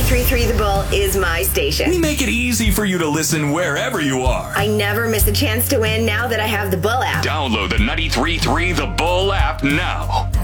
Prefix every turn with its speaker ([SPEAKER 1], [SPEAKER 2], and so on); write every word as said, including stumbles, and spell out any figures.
[SPEAKER 1] ninety-three point three The Bull is my station.
[SPEAKER 2] We make it easy for you to listen wherever you are.
[SPEAKER 1] I never miss a chance to win now that I have the Bull app.
[SPEAKER 2] Download the ninety-three point three The Bull app now.